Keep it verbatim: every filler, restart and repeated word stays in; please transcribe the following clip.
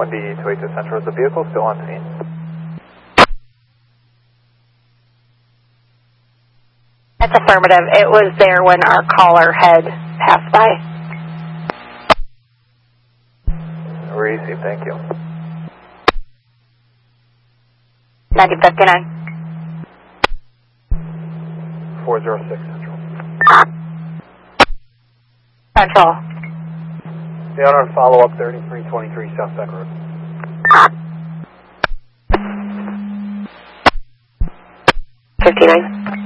one D two eight two Central, is the vehicle still on scene? That's affirmative. It was there when our caller had passed by. Receive, thank you. ninety fifty-nine. four zero six Central. Central. The owner follow-up thirty-three twenty-three South Beck Road. fifty-nine.